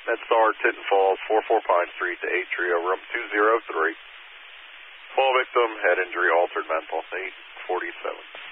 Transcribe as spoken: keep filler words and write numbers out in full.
MedStar, Tinton Falls, four four Pine Street to eight Trio, room two oh three. Fall victim, head injury, altered mental, eight forty-seven.